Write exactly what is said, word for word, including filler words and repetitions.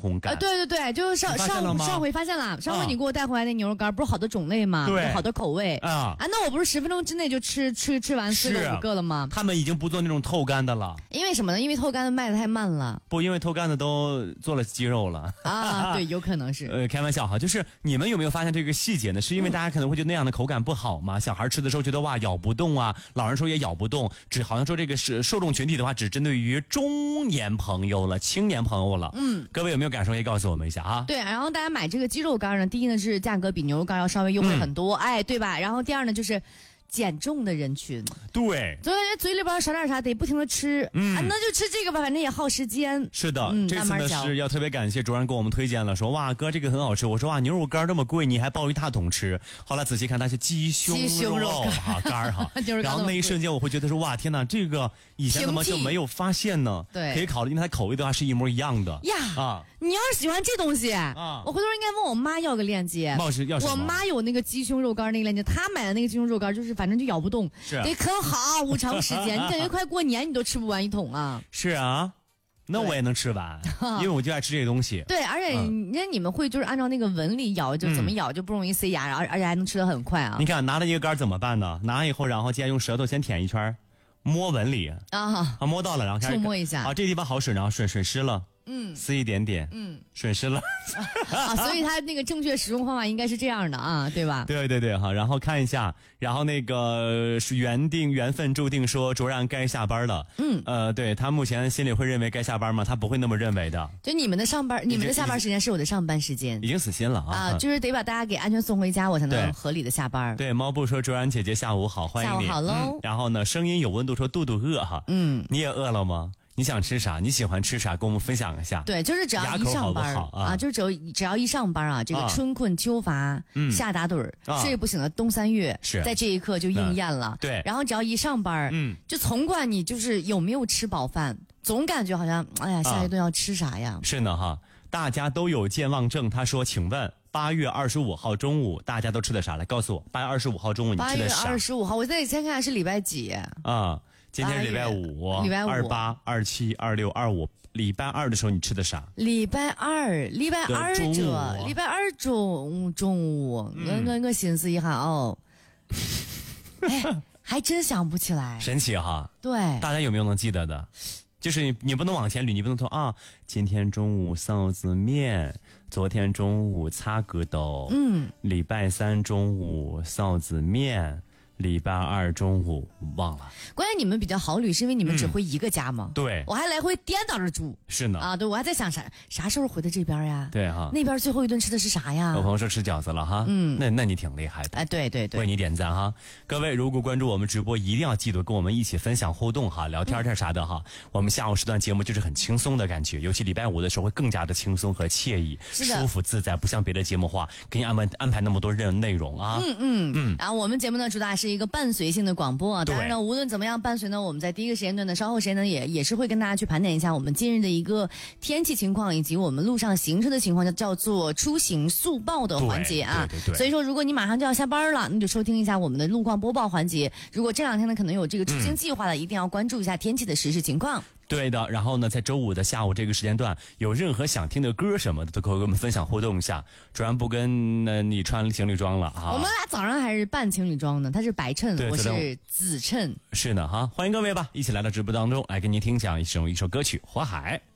烘感。 呃，对对对，就是上上上回发现了，上回你给我带回来那牛肉干，不是好多种类吗？ 对， 好多口味啊啊！那我不是十分钟之内就吃吃吃完四个五个了吗？ 他们已经不做那种透干的了。 因为什么呢？因为透干的卖的太慢了。 不，因为透干的都做了鸡肉了啊！对，有可能是。 呃，开玩笑哈，就是你们有没有发现这个细节呢？是因为大家可能会觉得那样的口感不好吗？小孩吃的时候觉得哇咬不动啊，老人说也咬不动，只好像说这个是受众群体的话，只针对于中年朋友了、青年朋友了。嗯，各位有没有感受？可以告诉我们一下啊。 对，然后大家买这个鸡肉干呢，第一呢是价格比牛肉干要稍微优惠很多，嗯、哎，对吧？然后第二呢就是。减重的人群， 对， 就感觉嘴里边少点啥，得不停的吃，嗯，啊，那就吃这个吧，反正也耗时间。 是的，嗯、这次呢是要特别感谢卓然给我们推荐了，说哇哥这个很好吃，我说哇牛肉干这么贵，你还抱一大桶吃。后来仔细看，它是鸡胸肉, 鸡胸肉啊干哈，然后那一瞬间我会觉得说哇天哪，这个以前怎么就没有发现呢？对，可以考虑，因为它口味的话是一模一样的呀啊。你要是喜欢这东西啊，我回头应该问我妈要个链接。 冒是要什么？ 我妈有那个鸡胸肉干那个链接，她买的那个鸡胸肉干就是反正就咬不动。 是、啊、 得啃好长时间，你感觉快过年你都吃不完一桶啊！ 是啊，那我也能吃完，因为我就爱吃这些东西。 对，而且那、嗯、你们会就是按照那个纹理咬，就怎么咬就不容易塞牙，然后、嗯、而且还能吃得很快啊！ 你看拿了一个干怎么办呢？拿了以后，然后接下来用舌头先舔一圈，摸纹理啊，啊摸到了，然后开始触摸一下啊，这地方好吮，然后吮吮湿了。嗯，撕一点点，嗯，吮湿了啊，所以它那个正确使用方法应该是这样的啊，对吧？ 对对对哈，然后看一下，然后那个是缘定缘分注定说卓然该下班了，嗯，呃，对他目前心里会认为该下班吗？他不会那么认为的。 就你们的上班，你们的下班时间是我的上班时间， 已经死心了啊！ 啊，就是得把大家给安全送回家，我才能合理的下班。 对，猫布说卓然姐姐下午好，欢迎你， 下午好喽、 嗯。然后呢，声音有温度说肚肚饿哈，嗯，你也饿了吗？你想吃啥？你喜欢吃啥？跟我们分享一下。 对，就是只要一上班好不好啊, 啊，就是只要只要一上班啊，这个春困秋乏、嗯、夏打盹儿、啊、睡不醒的冬三月， 是在这一刻就应验了。 嗯、对， 然后只要一上班，嗯，就从管你就是有没有吃饱饭，总感觉好像哎呀，下一顿要吃啥呀？ 啊、是呢哈，大家都有健忘症。他说，请问八月二十五号中午大家都吃的啥？来告诉我，八月二十五号中午你吃的啥？ 八月二十五号，我再先看看是礼拜几啊？今天是礼拜五， 礼拜五二八、二七、二六、二五，礼拜二的时候你吃的啥？ 礼拜二，礼拜二这，礼拜二中中午，我我我寻思一下哦，哎，还真想不起来， 神奇哈！ 对， 大家有没有能记得的？就是你你不能往前捋，你不能说啊，今天中午臊子面，昨天中午擦疙瘩，嗯，礼拜三中午臊子面。礼拜二中午忘了， 关键你们比较好捋，是因为你们只回一个家吗？ 嗯、对， 我还来回颠倒着住。 是呢， 啊，对，我还在想啥啥时候回的这边呀？ 对哈， 那边最后一顿吃的是啥呀？ 有朋友说吃饺子了哈，嗯，那那你挺厉害的， 哎，对对对， 为你点赞哈。各位如果关注我们直播，一定要记得跟我们一起分享互动哈，聊天这啥的哈。嗯、我们下午时段节目就是很轻松的感觉，尤其礼拜五的时候会更加的轻松和惬意，舒服自在，不像别的节目话给你安排安排那么多任内容啊。 嗯嗯嗯。然后我们节目呢主打是一个伴随性的广播啊，当然呢，无论怎么样伴随呢，我们在第一个时间段呢，稍后时间呢，也也是会跟大家去盘点一下我们今日的一个天气情况，以及我们路上行车的情况，叫叫做出行速报的环节啊。 对对对对， 所以说，如果你马上就要下班了，那就收听一下我们的路况播报环节。如果这两天呢可能有这个出行计划的，嗯、一定要关注一下天气的实时情况。 对的，然后呢，在周五的下午这个时间段，有任何想听的歌什么的，都可以跟我们分享互动一下。主然不跟呃你穿情侣装了啊， 我们俩早上还是扮情侣装呢，他是白衬，我是紫衬。 是的哈，欢迎各位吧，一起来到直播当中来跟您听讲一首一首歌曲《火海》。